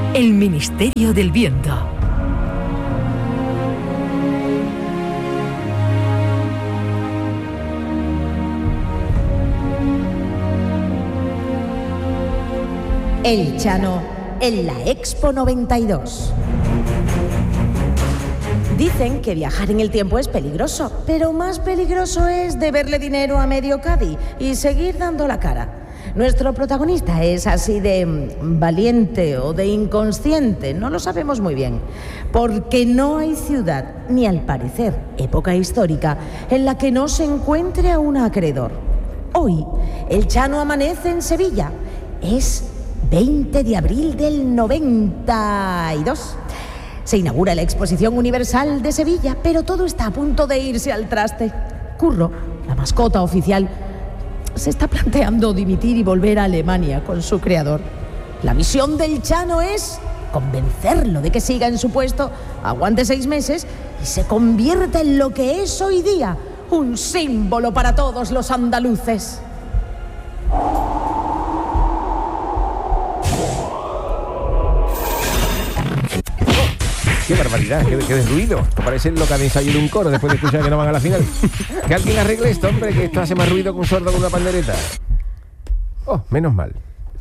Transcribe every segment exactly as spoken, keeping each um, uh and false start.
El Ministerio del Viento. El Chano en la Expo noventa y dos. Dicen que viajar en el tiempo es peligroso, pero más peligroso es deberle dinero a medio Cádiz y seguir dando la cara. Nuestro protagonista es así de valiente o de inconsciente, no lo sabemos muy bien, porque no hay ciudad, ni al parecer época histórica, en la que no se encuentre a un acreedor. Hoy, el Chano amanece en Sevilla. Es veinte de abril del noventa y dos. Se inaugura la Exposición Universal de Sevilla, pero todo está a punto de irse al traste. Curro, la mascota oficial, se está planteando dimitir y volver a Alemania con su creador. La misión del Chano es convencerlo de que siga en su puesto, aguante seis meses y se convierta en lo que es hoy día, un símbolo para todos los andaluces. ¡Qué barbaridad! ¡Qué, qué desruido! Esto parece lo que han ensayado un coro después de escuchar que no van a la final. Que alguien arregle esto, hombre, que esto hace más ruido que un sordo con una pandereta. Oh, menos mal.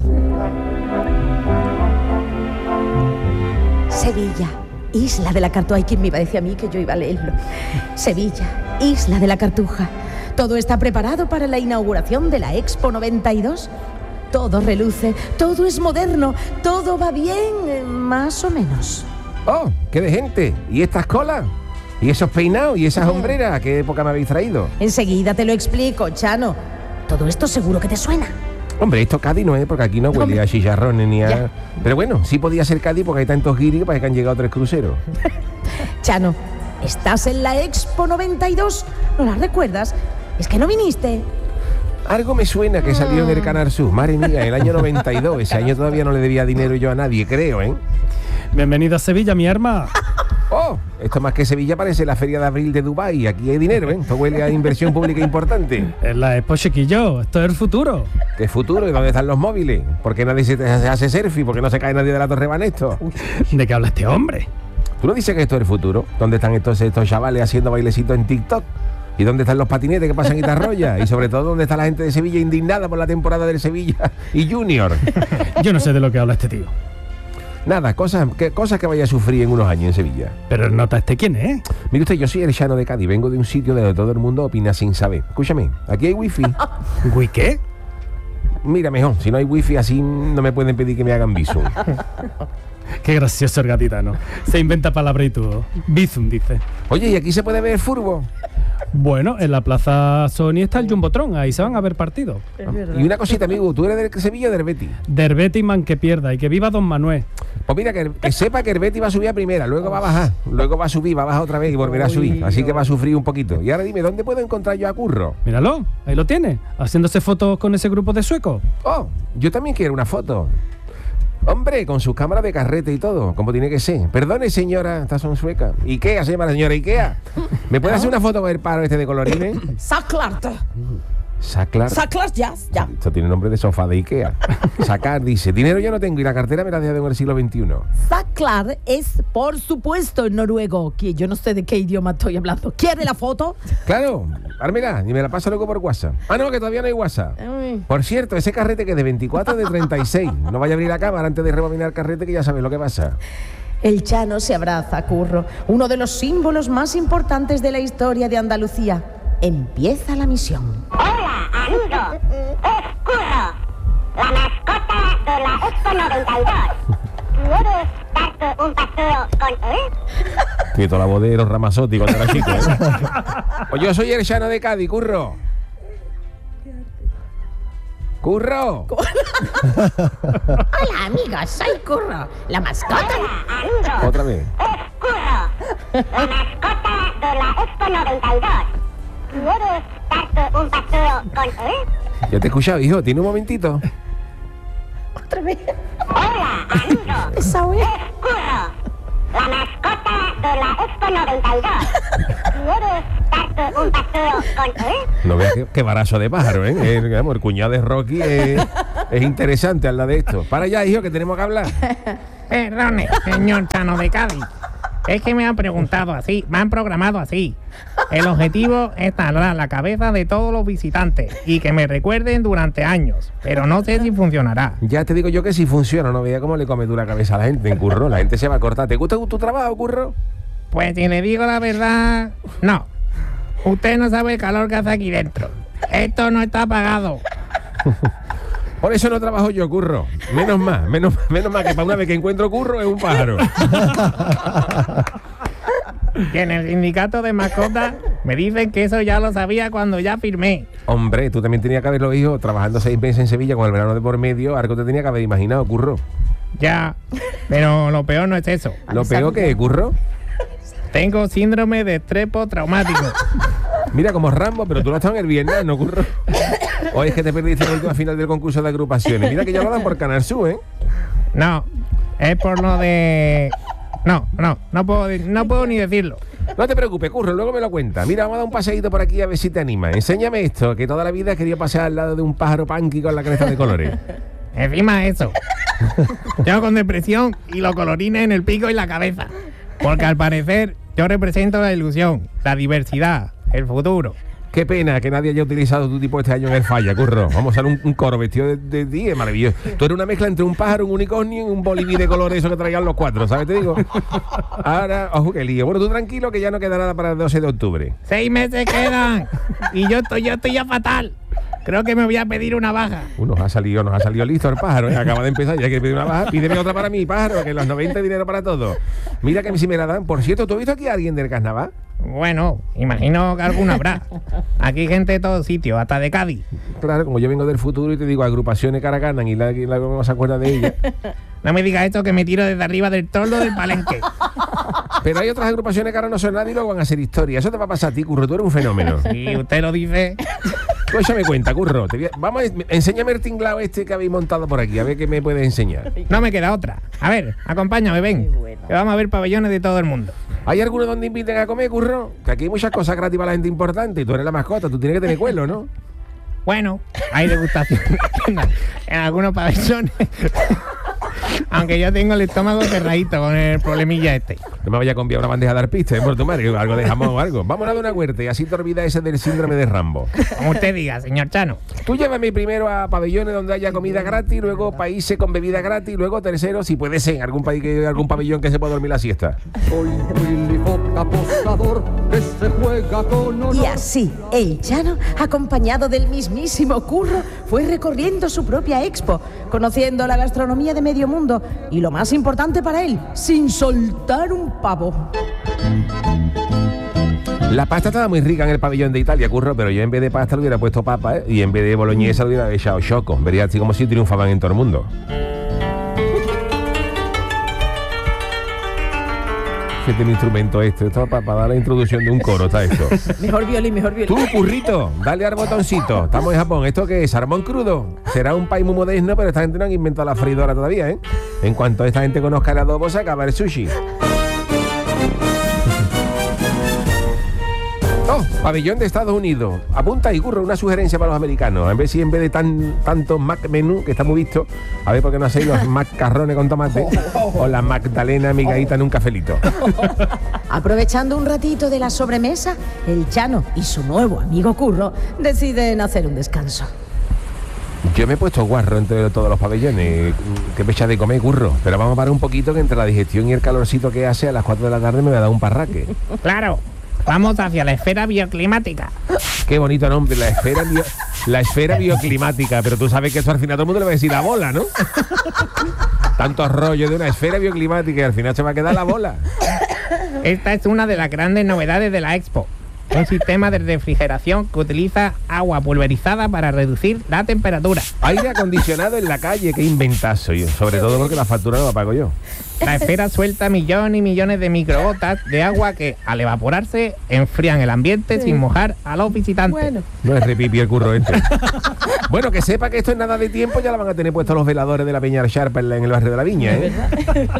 Sevilla, isla de la Cartuja. Ay, ¿quién me iba a decir a mí que yo iba a leerlo? Sevilla, isla de la Cartuja. Todo está preparado para la inauguración de la Expo noventa y dos. Todo reluce, todo es moderno, todo va bien, más o menos. ¡Oh, qué de gente! ¿Y estas colas? ¿Y esos peinados? ¿Y esas hombreras? ¿A qué época me habéis traído? Enseguida te lo explico, Chano. Todo esto seguro que te suena. Hombre, esto Cádiz no es, porque aquí no huele a chicharrones ni a... Ya. Pero bueno, sí podía ser Cádiz porque hay tantos guiris para que han llegado tres cruceros. Chano, ¿estás en la Expo noventa y dos? ¿No la recuerdas? Es que no viniste. Algo me suena que salió en el Canal Sur. Madre mía, el año noventa y dos. Ese año todavía no le debía dinero yo a nadie, creo, ¿eh? Bienvenido a Sevilla, mi arma. Oh, esto más que Sevilla parece la feria de abril de Dubái. Aquí hay dinero, ¿eh? Esto huele a inversión pública importante. Es la Expo, chiquillo. Esto es el futuro. ¿Qué futuro? ¿Y dónde están los móviles? ¿Por qué nadie se hace selfie? ¿Por qué no se cae nadie de la Torre Banesto? ¿De qué habla este hombre? ¿Tú no dices que esto es el futuro? ¿Dónde están estos, estos chavales haciendo bailecitos en TikTok? ¿Y dónde están los patinetes que pasan guitarrolla? Y sobre todo, ¿dónde está la gente de Sevilla indignada por la temporada del Sevilla y Junior? Yo no sé de lo que habla este tío. Nada, cosas que, cosas que vaya a sufrir en unos años en Sevilla. Pero nota este quién es. Mire usted, yo soy el Chano de Cádiz, vengo de un sitio donde todo el mundo opina sin saber. Escúchame, aquí hay wifi. ¿Wi qué? Mira, mejor, si no hay wifi así no me pueden pedir que me hagan visum. Qué gracioso el gatitano. Se inventa palabra y todo. Bizum, dice. Oye, ¿y aquí se puede ver el furbo? Bueno, en la Plaza Sony está el Jumbotron, ahí se van a ver partidos. Y una cosita, amigo, ¿tú eres del Sevilla o del Betis? Del Betis, man, que pierda, y que viva Don Manuel. Pues mira, que, que sepa que el Betis va a subir a primera, luego va a bajar, luego va a subir, va a bajar otra vez y volverá a subir, así que va a sufrir un poquito. Y ahora dime, ¿dónde puedo encontrar yo a Curro? Míralo, ahí lo tiene, haciéndose fotos con ese grupo de suecos. Oh, yo también quiero una foto. Hombre, con sus cámaras de carrete y todo, como tiene que ser. Perdone, señora, estas son suecas. Ikea, se llama la señora Ikea. ¿Me puede hacer una foto con el paro este de colorines? Saklart. Saklart. Saklart, ya, ya. Esto tiene nombre de sofá de Ikea. Sacar, dice, dinero yo no tengo y la cartera me la dejo en el siglo veintiuno. Saklart es, por supuesto, en noruego, que yo no sé de qué idioma estoy hablando. ¿Quiere la foto? Claro, ármela y me la pasa luego por WhatsApp. Ah, no, que todavía no hay WhatsApp. Uy. Por cierto, ese carrete que es de veinticuatro de treinta y seis. No vaya a abrir la cámara antes de rebobinar el carrete, que ya sabes lo que pasa. El Chano se abraza a Curro, uno de los símbolos más importantes de la historia de Andalucía. Empieza la misión. Hola, amigo. Es Curro, la mascota de la Expo noventa y dos. ¿Quieres darte un paseo con él? Tiene toda la voz de los Ramazzotti cuando era chico, ¿eh? Pues yo soy el Chano de Cádiz, Curro. ¡¡Curro! Hola, amigos, soy Curro, la mascota. Hola, amigo. Otra vez. Es Curro, la mascota de la Expo noventa y dos. ¿Quieres darte un paseo con él? Ya te he escuchado, hijo. ¿Tiene un momentito? Otra vez. Hola, amigo. Esa vez. Es Curro, la mascota de la Expo noventa y dos. ¿Quieres darte un paseo con él? No veas qué, qué barazo de pájaro, ¿eh? El, digamos, el cuñado de Rocky es Es interesante hablar de esto. Para allá, hijo, que tenemos que hablar. Perdone, señor Chano de Cádiz. Es que me han preguntado así, me han programado así. El objetivo es talar la cabeza de todos los visitantes y que me recuerden durante años, pero no sé si funcionará. Ya te digo yo que si funciona, no veía cómo le come tú la cabeza a la gente en Curro. La gente se va a cortar. ¿Te gusta tu trabajo, Curro? Pues si le digo la verdad, no. Usted no sabe el calor que hace aquí dentro. Esto no está apagado. Por eso no trabajo yo, Curro. Menos más, menos, menos más que para una vez que encuentro Curro es un pájaro. Y en el sindicato de mascotas me dicen que eso ya lo sabía cuando ya firmé. Hombre, tú también tenías que haberlo, hijo, trabajando seis meses en Sevilla con el verano de por medio. Algo te tenía que haber imaginado, Curro. Ya, pero lo peor no es eso. ¿Lo peor que es, Curro? Tengo síndrome de estrés postraumático. Mira, como Rambo, pero tú no estás en el viernes, ¿no, Curro? O es que te perdiste la última final del concurso de agrupaciones. Mira que ya lo dan por Canal Sur, ¿eh? No, es por lo de... No, no, no puedo, no puedo ni decirlo. No te preocupes, Curro, luego me lo cuenta. Mira, vamos a dar un paseíto por aquí a ver si te anima. Enséñame esto, que toda la vida quería pasear al lado de un pájaro punky con la cresta de colores. Encima de eso, yo con depresión y los colorines en el pico y la cabeza. Porque al parecer yo represento la ilusión, la diversidad, el futuro. Qué pena que nadie haya utilizado tu tipo este año en el Falla, Curro. Vamos a hacer un, un coro vestido de, de ti, es maravilloso. Tú eres una mezcla entre un pájaro, un unicornio y un boliví de colores, eso que traigan los cuatro, ¿sabes? Te digo. Ahora, ojo, qué lío. Bueno, tú tranquilo que ya no queda nada para el doce de octubre. Seis meses quedan y yo estoy, yo estoy ya fatal. Creo que me voy a pedir una baja. Uh, nos ha salido, nos ha salido listo el pájaro, ¿eh? Acaba de empezar, ya que pedir una baja, pídeme otra para mí, pájaro, que en los noventa hay dinero para todo. Mira que si me la dan. Por cierto, ¿tú has visto aquí a alguien del carnaval? Bueno, imagino que alguna habrá. Aquí hay gente de todos sitios, hasta de Cádiz. Claro, como yo vengo del futuro y te digo, agrupaciones cara ganan y la, la no se acuerda de ella. No me digas esto que me tiro desde arriba del toldo del palenque. Pero hay otras agrupaciones que ahora no son nadie y luego van a hacer historia. Eso te va a pasar a ti, Curro, tú eres un fenómeno. Si usted lo dice. Tú échame cuenta, Curro. Te voy a- vamos, a, enséñame el tinglao este que habéis montado por aquí, a ver qué me puedes enseñar. No me queda otra. A ver, acompáñame, ven. Que vamos a ver pabellones de todo el mundo. ¿Hay alguno donde inviten a comer, Curro? Que aquí hay muchas cosas gratis para la gente importante y tú eres la mascota, tú tienes que tener cuelo, ¿no? Bueno, hay degustación en algunos pabellones. Aunque yo tengo el estómago cerradito con el problemilla este. No me vaya a conviar una bandeja de arpistas, ¿eh? Por tu madre, algo de jamón o algo. Vamos a dar una huerta y así te olvidas ese del síndrome de Rambo. Como usted diga, señor Chano. Tú llévame primero a pabellones donde haya comida gratis, luego países con bebida gratis, luego tercero, si puede ser, algún país que algún pabellón que se pueda dormir la siesta. Soy Willy Fox, apostador que se juega con honor. Y así, el Chano, acompañado del mismísimo Curro, fue recorriendo su propia expo, conociendo la gastronomía de medio mundo y lo más importante para él, sin soltar un pavo. La pasta estaba muy rica en el pabellón de Italia, Curro, pero yo en vez de pasta le hubiera puesto papa, ¿eh? Y en vez de boloñesa le hubiera echado choco. Vería así como si triunfaban en todo el mundo. ¿Qué tiene instrumento este? Esto para, para dar la introducción de un coro, está esto. Mejor violín, mejor violín. Tú, Currito, dale al botoncito. Estamos en Japón. ¿Esto qué es? ¿Salmón crudo? Será un país muy moderno, pero esta gente no han inventado la freidora todavía, ¿eh? En cuanto esta gente conozca el adobo, se acaba el sushi. Oh, pabellón de Estados Unidos. Apunta y, Curro, una sugerencia para los americanos. A ver si en vez de tan tantos Mac menú, que está muy visto, a ver por qué no hacéis los macarrones con tomate o la Magdalena migadita en un cafelito. Aprovechando un ratito de la sobremesa, el Chano y su nuevo amigo Curro deciden hacer un descanso. Yo me he puesto guarro entre todos los pabellones. Que me echa de comer, Curro. Pero vamos a parar un poquito, que entre la digestión y el calorcito que hace a las cuatro de la tarde me va a dar un parraque. Claro, vamos hacia la esfera bioclimática. Qué bonito nombre, la esfera bio, la esfera bioclimática. Pero tú sabes que eso al final todo el mundo le va a decir la bola, ¿no? Tantos rollos de una esfera bioclimática y al final se va a quedar la bola. Esta es una de las grandes novedades de la Expo. Un sistema de refrigeración que utiliza agua pulverizada para reducir la temperatura. Aire acondicionado en la calle, qué inventazo. Y sobre todo porque la factura no la pago yo. La esfera suelta millones y millones de microgotas de agua que, al evaporarse, enfrían el ambiente sin mojar a los visitantes. Bueno. No es repipi el Curro este. Bueno, que sepa que esto en nada de tiempo ya la van a tener puestos los veladores de la Peña Sharp en el barrio de la Viña, ¿eh?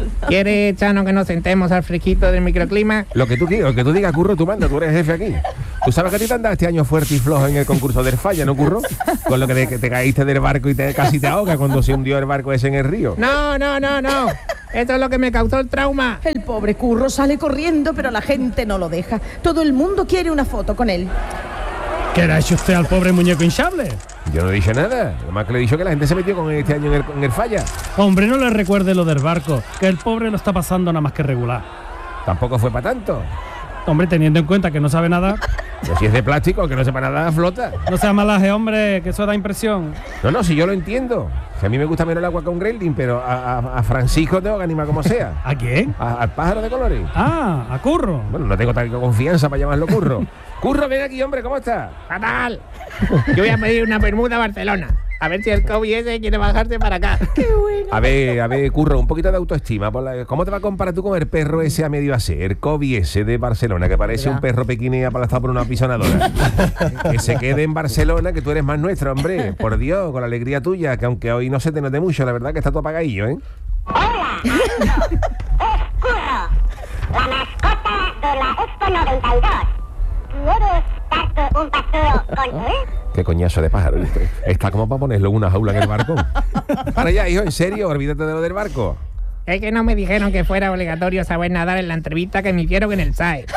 ¿Quiere, Chano, que nos sentemos al fresquito del microclima? Lo que tú digas, lo que tú digas, Curro, tú manda, tú eres jefe aquí. Tú sabes que a ti te han dado este año fuerte y flojo en el concurso del Falla, ¿no, Curro? Con lo que te, te caíste del barco y te, casi te ahogas cuando se hundió el barco ese en el río. No, no, no, no. Esto es lo que me causó el trauma. El pobre Curro sale corriendo, pero la gente no lo deja. Todo el mundo quiere una foto con él. ¿Qué le ha hecho usted al pobre muñeco hinchable? Yo no he dicho nada. Lo más que le he dicho que la gente se metió con este año en el, en el Falla. Hombre, no le recuerde lo del barco, que el pobre lo está pasando nada más que regular. Tampoco fue para tanto. Hombre, teniendo en cuenta que no sabe nada, Pero si es de plástico, que no sepa nada, flota. no sea malaje, hombre, que eso da impresión. No, no, si yo lo entiendo. Si a mí me gusta menos el agua que un gremlin, pero a, a, a Francisco tengo que animar como sea. ¿A quién? A- al pájaro de colores. Ah, a Curro. Bueno, no tengo tanta confianza para llamarlo Curro. Curro, ven aquí, hombre, ¿cómo estás? Fatal. Yo voy a pedir una bermuda a Barcelona. A ver si el COVID ese quiere bajarse para acá. A ver, a ver, Curro, un poquito de autoestima. Por la- ¿Cómo te va a comparar tú con el perro ese a medio hacer? El Kobe ese de Barcelona, que parece un perro pequinés aplastado por una apisonadora. Que se quede en Barcelona, que tú eres más nuestro, hombre. Por Dios, con la alegría tuya, que aunque hoy no se te note mucho, la verdad que está todo apagadillo, ¿eh? Hola, amigo. Es Curro, la mascota de la Expo noventa y dos. ¿Quieres darte un paseo con él? Qué coñazo de pájaro. ¿viste? Está como para ponerlo en una jaula en el barco. Para allá, hijo, en serio, olvídate de lo del barco. Es que no me dijeron que fuera obligatorio saber nadar en la entrevista que me hicieron en el S A E.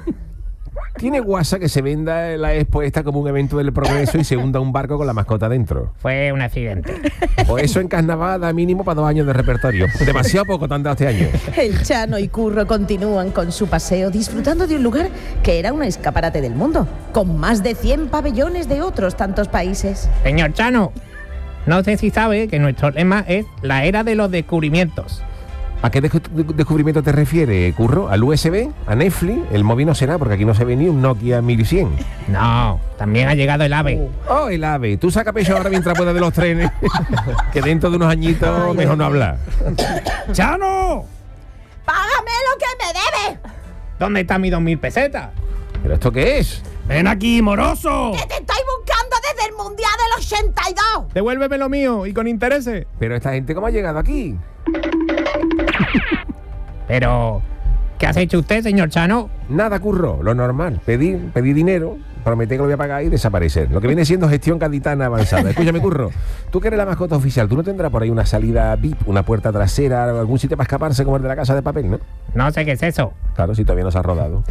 Tiene guasa que se venda la expo esta como un evento del progreso y se hunda un barco con la mascota dentro. Fue un accidente. O eso en carnaval da mínimo para dos años de repertorio. Demasiado poco te han dado este año. El Chano y Curro continúan con su paseo disfrutando de un lugar que era un escaparate del mundo, con más de cien pabellones de otros tantos países. Señor Chano, no sé si sabe que nuestro lema es la era de los descubrimientos. ¿A qué descu- descubrimiento te refieres, Curro? ¿Al U S B? ¿A Netflix? El móvil no será, porque aquí no se ve ni un Nokia mil cien. No, también ha llegado el AVE. Oh, el AVE. Tú saca pecho ahora mientras puedas de los trenes. Que dentro de unos añitos mejor no hablar. ¡Chano! ¡Págame lo que me debes! ¿Dónde están mis dos mil pesetas? ¿Pero esto qué es? ¡Ven aquí, moroso! ¡Que te estoy buscando desde el Mundial del ochenta y dos! Devuélveme lo mío y con intereses. ¿Pero esta gente cómo ha llegado aquí? Pero, ¿qué has hecho usted, señor Chano? Nada, Curro. Lo normal. Pedir, pedir dinero, prometer que lo voy a pagar y desaparecer. Lo que viene siendo gestión gaditana avanzada. Escúchame, Curro. Tú que eres la mascota oficial, ¿tú no tendrás por ahí una salida V I P, una puerta trasera, algún sitio para escaparse como el de la Casa de Papel, no? No sé qué es eso. Claro, si todavía no se ha rodado.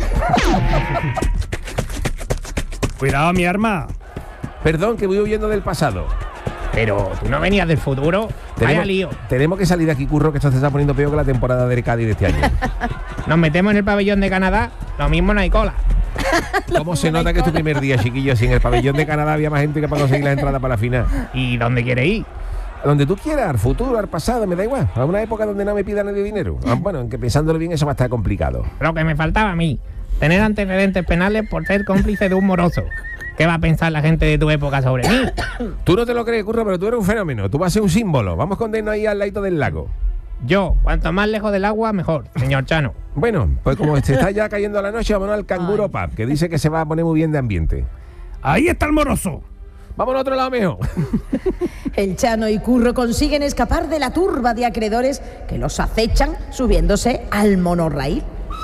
Cuidado, mi arma. Perdón, que voy huyendo del pasado. Pero, ¿tú no venías del futuro? Vaya lío. tenemos que salir de aquí, Curro, que esto se está poniendo peor que la temporada del Cádiz de este año. Nos metemos en el pabellón de Canadá, lo mismo no hay cola. ¿Cómo se nota que es tu primer día, chiquillo? Si en el pabellón de Canadá había más gente que para conseguir las entradas para la final. ¿Y dónde quiere ir? A donde tú quieras, al futuro, al pasado, me da igual. A una época donde no me pida nadie dinero. Ah, bueno, aunque pensándolo bien eso va a estar complicado. Lo que me faltaba a mí, tener antecedentes penales por ser cómplice de un moroso. ¿Qué va a pensar la gente de tu época sobre mí? Tú no te lo crees, Curro, pero tú eres un fenómeno. Tú vas a ser un símbolo. Vamos con condenarnos ahí al ladito del lago. Yo, cuanto más lejos del agua, mejor, señor Chano. Bueno, pues como se está ya cayendo la noche, vámonos al Canguro Pub, que dice que se va a poner muy bien de ambiente. Ahí está el moroso. Vámonos a otro lado mejor. El Chano y Curro consiguen escapar de la turba de acreedores que los acechan subiéndose al monorraíl.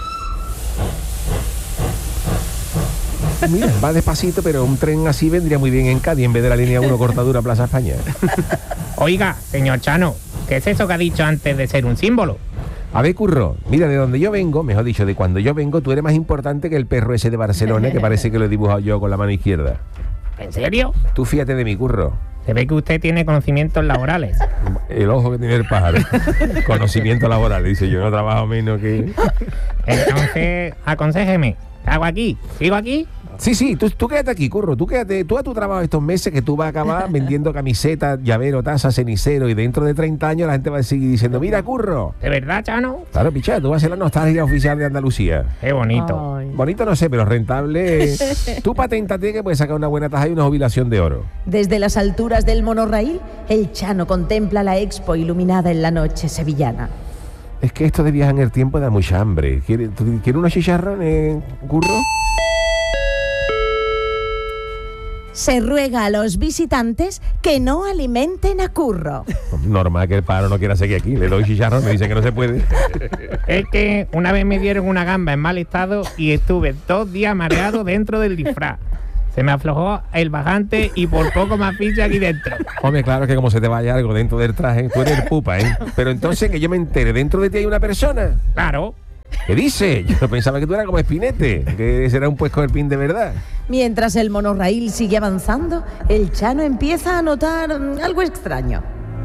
Mira, va despacito, pero un tren así vendría muy bien en Cádiz en vez de la línea uno cortadura Plaza España. Oiga, señor Chano, ¿qué es eso que ha dicho antes de ser un símbolo? A ver, Curro, mira, de donde yo vengo, mejor dicho, de cuando yo vengo, tú eres más importante que el perro ese de Barcelona, que parece que lo he dibujado yo con la mano izquierda. ¿En serio? Tú fíjate de mi, Curro. Se ve que usted tiene conocimientos laborales. El ojo que tiene el pájaro. Conocimiento laboral, dice yo, no trabajo menos que... Entonces, aconséjeme, ¿qué hago aquí? ¿Sigo aquí? Sí, sí, tú, tú quédate aquí, Curro, tú quédate, tú a tu trabajo estos meses que tú vas a acabar vendiendo camisetas, llavero, tazas, cenicero y dentro de treinta años la gente va a seguir diciendo, mira, Curro. ¿De verdad, Chano? Claro, picha, tú vas a ser la nostalgia oficial de Andalucía. Qué bonito. Ay. Bonito no sé, pero rentable es. Tú paténtate que puedes sacar una buena taja y una jubilación de oro. Desde las alturas del monorraíl, el Chano contempla la expo iluminada en la noche sevillana. Es que esto de viajar en el tiempo da mucha hambre. ¿Quieres ¿quiere unos chicharrones, Curro? se ruega a los visitantes que no alimenten a Curro. Normal que el pájaro no quiera seguir aquí. Le doy chicharrón, me dice que no se puede. Es que una vez me dieron una gamba en mal estado y estuve dos días mareado dentro del disfraz. Se me aflojó el bajante y por poco más picha aquí dentro. Hombre, claro que como se te vaya algo dentro del traje, tú eres el pupa, ¿eh? Pero entonces que yo me entere, ¿dentro de ti hay una persona? Claro. ¿Qué dice? Yo pensaba que tú eras como Espinete, que será un puesco del pin de verdad. Mientras el monorraíl sigue avanzando, el Chano empieza a notar mm, algo extraño.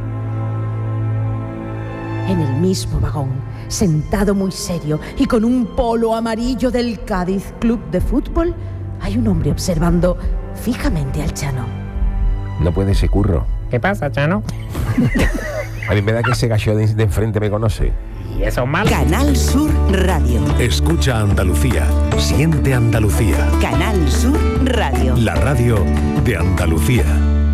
En el mismo vagón, sentado muy serio y con un polo amarillo del Cádiz Club de Fútbol, hay un hombre observando fijamente al Chano. No puede ser, Curro. ¿Qué pasa, Chano? A mí me da que ese gallo de, de enfrente me conoce. Y eso es malo. Canal Sur Radio. Escucha Andalucía, siente Andalucía. Canal Sur Radio. La radio de Andalucía.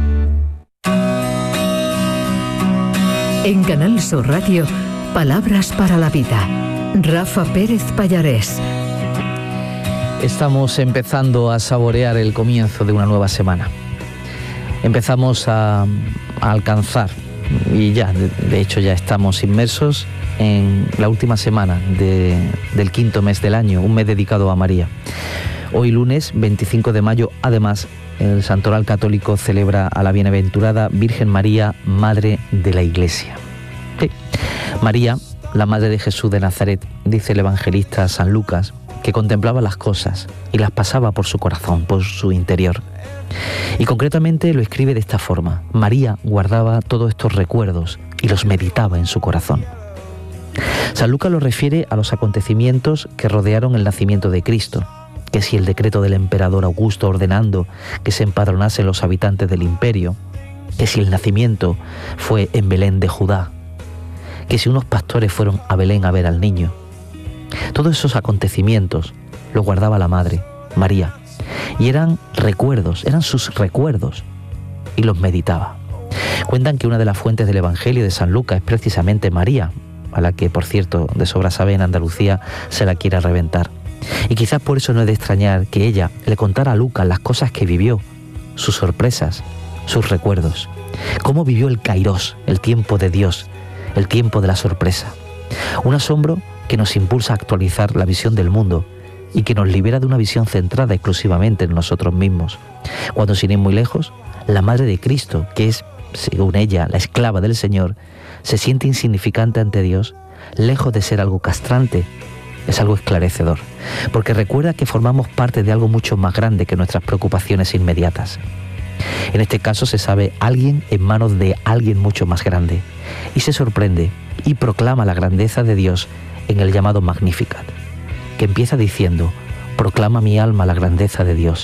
En Canal Sur Radio, Palabras para la Vida. Rafa Pérez Pallarés. Estamos empezando a saborear el comienzo de una nueva semana. Empezamos a, a alcanzar, y ya, de, de hecho ya estamos inmersos en la última semana de, del quinto mes del año, un mes dedicado a María. Hoy lunes veinticinco de mayo, además, el Santoral Católico celebra a la bienaventurada Virgen María, Madre de la Iglesia. Sí. María, la Madre de Jesús de Nazaret, dice el evangelista San Lucas, que contemplaba las cosas y las pasaba por su corazón, por su interior. Y concretamente lo escribe de esta forma: María guardaba todos estos recuerdos y los meditaba en su corazón. San Lucas lo refiere a los acontecimientos que rodearon el nacimiento de Cristo, que si el decreto del emperador Augusto ordenando que se empadronasen los habitantes del imperio, que si el nacimiento fue en Belén de Judá, que si unos pastores fueron a Belén a ver al niño. Todos esos acontecimientos los guardaba la Madre, María, y eran recuerdos, eran sus recuerdos, y los meditaba. Cuentan que una de las fuentes del Evangelio de San Lucas es precisamente María, a la que, por cierto, de sobra sabe en Andalucía se la quiera reventar. Y quizás por eso no es de extrañar que ella le contara a Lucas las cosas que vivió, sus sorpresas, sus recuerdos. Cómo vivió el Kairos, el tiempo de Dios, el tiempo de la sorpresa. Un asombro que nos impulsa a actualizar la visión del mundo y que nos libera de una visión centrada exclusivamente en nosotros mismos. Cuando, sin ir muy lejos, la Madre de Cristo, que es, según ella, la esclava del Señor, se siente insignificante ante Dios, lejos de ser algo castrante, es algo esclarecedor, porque recuerda que formamos parte de algo mucho más grande que nuestras preocupaciones inmediatas. En este caso se sabe alguien en manos de alguien mucho más grande, y se sorprende y proclama la grandeza de Dios en el llamado Magnificat, que empieza diciendo: proclama mi alma la grandeza de Dios.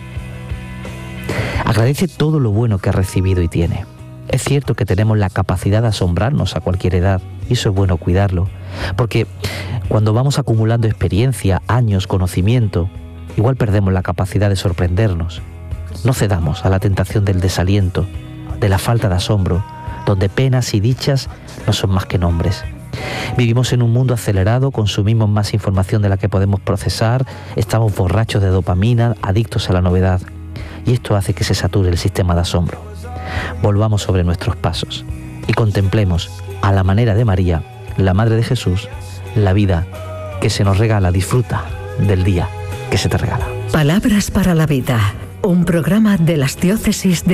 Agradece todo lo bueno que ha recibido y tiene. Es cierto que tenemos la capacidad de asombrarnos a cualquier edad, y eso es bueno cuidarlo, porque cuando vamos acumulando experiencia, años, conocimiento, igual perdemos la capacidad de sorprendernos. No cedamos a la tentación del desaliento, de la falta de asombro, donde penas y dichas no son más que nombres. Vivimos en un mundo acelerado, consumimos más información de la que podemos procesar, estamos borrachos de dopamina, adictos a la novedad, y esto hace que se sature el sistema de asombro. Volvamos sobre nuestros pasos y contemplemos, a la manera de María, la Madre de Jesús, la vida que se nos regala. Disfruta del día que se te regala. Palabras para la Vida, un programa de las diócesis de